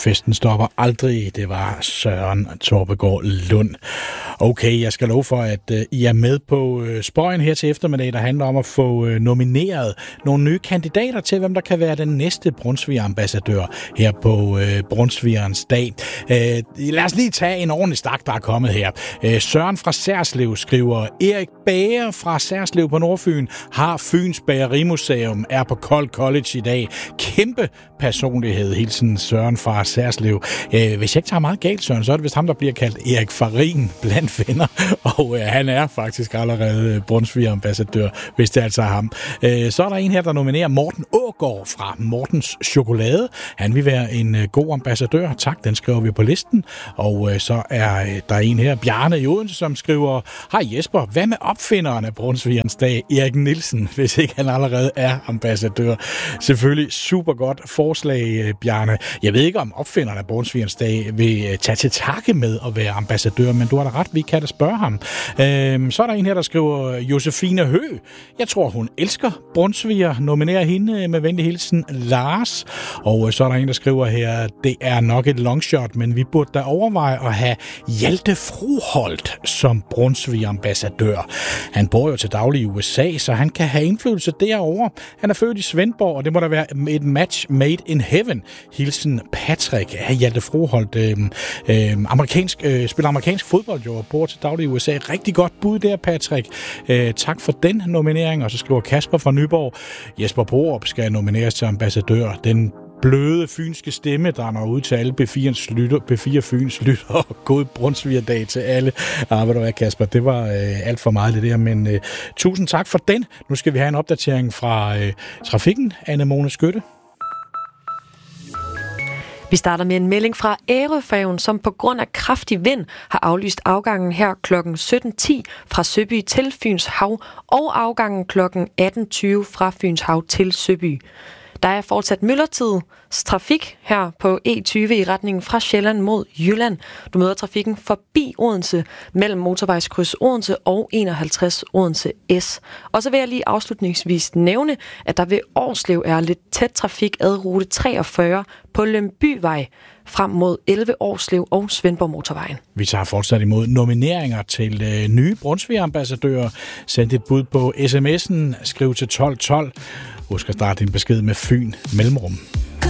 festen stopper aldrig. Det var Søren Torpegaard Lund. Okay, jeg skal love for, at I er med på spøjen her til eftermiddag, der handler om at få nomineret nogle nye kandidater til, hvem der kan være den næste Brunsviger-ambassadør her på Brunsvigerens dag. Lad os lige tage en ordentlig stak, der er kommet her. Søren fra Særslev skriver, Erik Bager fra Særslev på Nordfyn har Fyns Bagerimuseum, er på Kold College i dag. Kæmpe personlighed, hilsen Søren fra Særslev. Hvis jeg ikke tager meget galt, Søren, så er det vist ham, der bliver kaldt Erik Farin blandt venner, og han er faktisk allerede Brunsviger-ambassadør, hvis det altså er ham. Så er der en her, der nominerer Morten Aagaard fra Mortens Chokolade. Han vil være en god ambassadør. Tak, den skriver vi på listen. Og så er der en her, Bjarne i Odense, som skriver, hej Jesper, hvad med opfinderen af Brunsvigerens dag, Erik Nielsen, hvis ikke han allerede er ambassadør? Selvfølgelig super godt forslag, Bjarne. Jeg ved ikke, om opfinderen af Brunsvigerens dag vil tage til takke med at være ambassadør, men du har da ret, vi kan da spørge ham. Så er der en her, der skriver, Josefine Hø. Jeg tror, hun elsker Brunsviger. Nominerer hende med venlig hilsen, Lars. Og så er der en, der skriver her, det er nok et longshot, men vi burde da overveje at have Hjalte Froholt som Brunsviger-ambassadør. Han bor jo til daglig i USA, så han kan have indflydelse derovre. Han er født i Svendborg, og det må da være et match made in heaven. Hilsen Patrick. Hjalte Froholt, spiller amerikansk fodbold jo, og bor til daglig i USA. Rigtig godt bud der, Patrick. Tak for den nominering. Og så skriver Kasper fra Nyborg, Jesper Borup skal nomineres til ambassadør. Den bløde fynske stemme, der når ud til alle B4 Fyns lytter, og god Brunsvigerdag til alle. Ved du hvad, Kasper, det var alt for meget det der, men tusind tak for den. Nu skal vi have en opdatering fra trafikken. Anne-Mone Skytte. Vi starter med en melding fra Ærøfærgen, som på grund af kraftig vind har aflyst afgangen her kl. 17.10 fra Søby til Fyns Hav, og afgangen kl. 18.20 fra Fyns Hav til Søby. Der er fortsat myldretidstrafik her på E20 i retningen fra Sjælland mod Jylland. Du møder trafikken forbi Odense mellem motorvejskryds Odense og 51 Odense S. Og så vil jeg lige afslutningsvis nævne, at der ved Årslev er lidt tæt trafik ad rute 43 på Lembyvej frem mod 11 Årslev og Svendborg Motorvejen. Vi tager fortsat imod nomineringer til nye Brunsviger-ambassadører. Send et bud på sms'en, skriv til 1212. Husk at starte din besked med Fyn mellemrum.